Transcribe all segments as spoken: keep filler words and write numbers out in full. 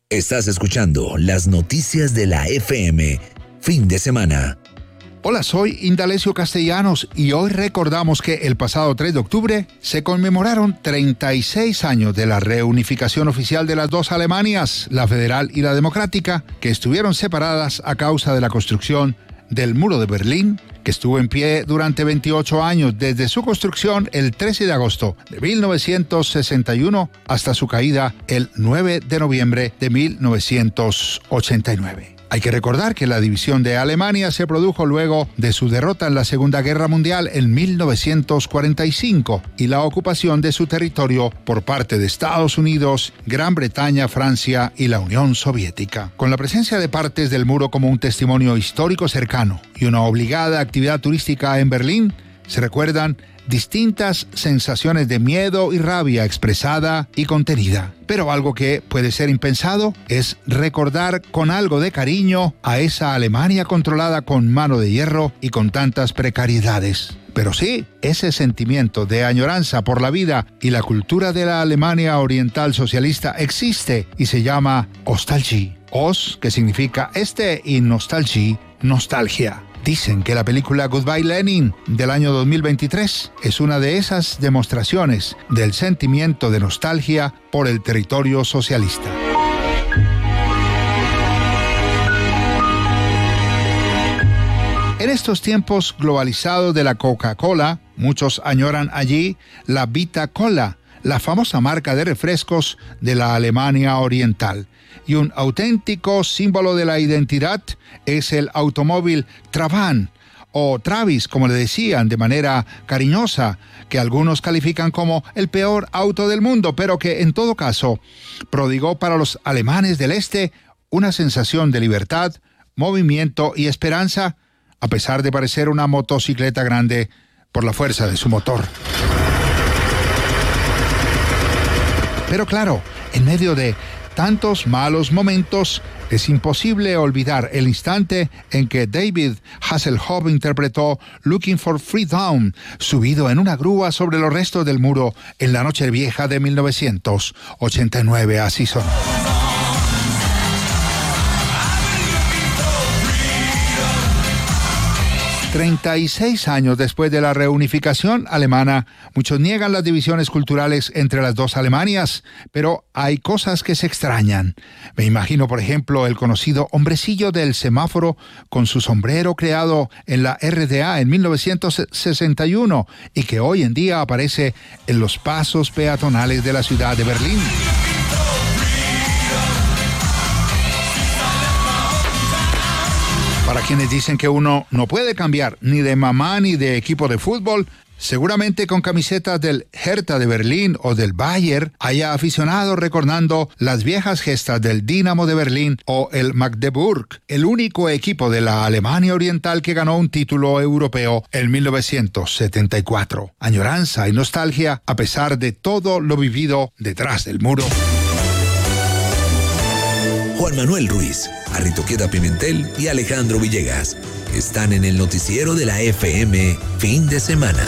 Estás escuchando las noticias de la F M, fin de semana. Hola, soy Indalecio Castellanos y hoy recordamos que el pasado tres de octubre se conmemoraron treinta y seis años de la reunificación oficial de las dos Alemanias, la federal y la democrática, que estuvieron separadas a causa de la construcción del Muro de Berlín, que estuvo en pie durante veintiocho años, desde su construcción el trece de agosto de mil novecientos sesenta y uno hasta su caída el nueve de noviembre de mil novecientos ochenta y nueve. Hay que recordar que la división de Alemania se produjo luego de su derrota en la Segunda Guerra Mundial en mil novecientos cuarenta y cinco y la ocupación de su territorio por parte de Estados Unidos, Gran Bretaña, Francia y la Unión Soviética. Con la presencia de partes del muro como un testimonio histórico cercano y una obligada actividad turística en Berlín, se recuerdan distintas sensaciones de miedo y rabia expresada y contenida. Pero algo que puede ser impensado es recordar con algo de cariño a esa Alemania controlada con mano de hierro y con tantas precariedades. Pero sí, ese sentimiento de añoranza por la vida y la cultura de la Alemania oriental socialista existe y se llama Ostalgie. Os, que significa este, y Nostalgie, nostalgia. Dicen que la película Goodbye Lenin del año dos mil veintitrés es una de esas demostraciones del sentimiento de nostalgia por el territorio socialista. En estos tiempos globalizados de la Coca-Cola, muchos añoran allí la Vita Cola, la famosa marca de refrescos de la Alemania oriental. Y un auténtico símbolo de la identidad es el automóvil Trabant, o Travis, como le decían de manera cariñosa, que algunos califican como el peor auto del mundo, pero que en todo caso prodigó para los alemanes del este una sensación de libertad, movimiento y esperanza, a pesar de parecer una motocicleta grande por la fuerza de su motor. Pero claro, en medio de tantos malos momentos, es imposible olvidar el instante en que David Hasselhoff interpretó Looking for Freedom, subido en una grúa sobre los restos del muro en la noche vieja de mil novecientos ochenta y nueve. Así sonó. treinta y seis años después de la reunificación alemana, muchos niegan las divisiones culturales entre las dos Alemanias, pero hay cosas que se extrañan. Me imagino, por ejemplo, el conocido hombrecillo del semáforo con su sombrero creado en la R D A en mil novecientos sesenta y uno y que hoy en día aparece en los pasos peatonales de la ciudad de Berlín. Para quienes dicen que uno no puede cambiar ni de mamá ni de equipo de fútbol, seguramente con camisetas del Hertha de Berlín o del Bayern haya aficionados recordando las viejas gestas del Dinamo de Berlín o el Magdeburg, el único equipo de la Alemania Oriental que ganó un título europeo en mil novecientos setenta y cuatro. Añoranza y nostalgia a pesar de todo lo vivido detrás del muro. Juan Manuel Ruiz, Arritoqueta Pimentel y Alejandro Villegas están en el noticiero de la F M fin de semana.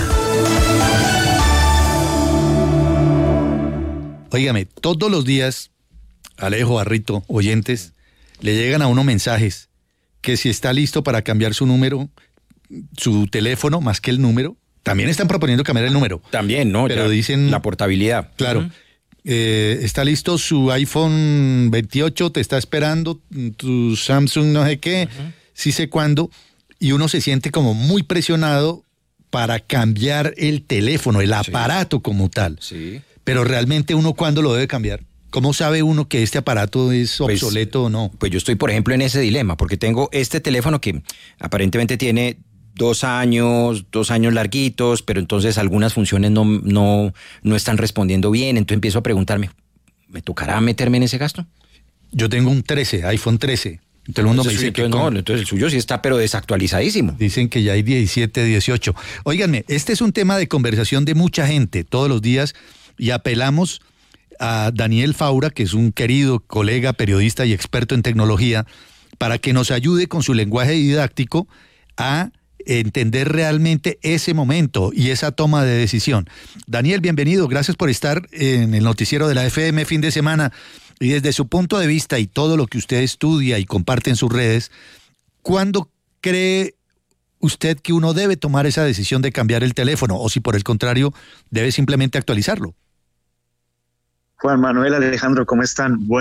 Óigame, todos los días, Alejo, Arrito, oyentes, le llegan a uno mensajes que si está listo para cambiar su número, su teléfono, más que el número, también están proponiendo cambiar el número. También, ¿no? Pero ya, dicen... la portabilidad. Claro. Uh-huh. Eh, está listo su iPhone veintiocho, te está esperando, tu Samsung no sé qué, uh-huh. sí sé cuándo, y uno se siente como muy presionado para cambiar el teléfono, el aparato sí. como tal. Sí. Pero realmente uno, ¿cuándo lo debe cambiar? ¿Cómo sabe uno que este aparato es obsoleto pues, o no? Pues yo estoy, por ejemplo, en ese dilema, porque tengo este teléfono que aparentemente tiene dos años, dos años larguitos, pero entonces algunas funciones no, no, no están respondiendo bien, entonces empiezo a preguntarme, ¿me tocará meterme en ese gasto? Yo tengo un trece, iPhone trece. Entonces uno me dice entonces, que no, con... entonces el suyo sí está pero desactualizadísimo. Dicen que ya hay diecisiete, dieciocho. Óiganme, este es un tema de conversación de mucha gente todos los días y apelamos a Daniel Faura, que es un querido colega, periodista y experto en tecnología, para que nos ayude con su lenguaje didáctico a entender realmente ese momento y esa toma de decisión. Daniel, bienvenido, gracias por estar en el noticiero de la F M fin de semana. Y desde su punto de vista y todo lo que usted estudia y comparte en sus redes, ¿cuándo cree usted que uno debe tomar esa decisión de cambiar el teléfono? O si por el contrario, debe simplemente actualizarlo. Juan Manuel, Alejandro, ¿cómo están? Bueno,